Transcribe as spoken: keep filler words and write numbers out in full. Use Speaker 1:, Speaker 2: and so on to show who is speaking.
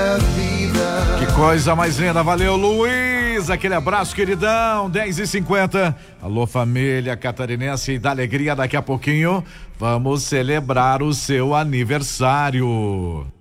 Speaker 1: minha vida.
Speaker 2: Que coisa mais linda, valeu Luiz, aquele abraço queridão, dez e cinquenta. Alô família catarinense da alegria, daqui a pouquinho vamos celebrar o seu aniversário.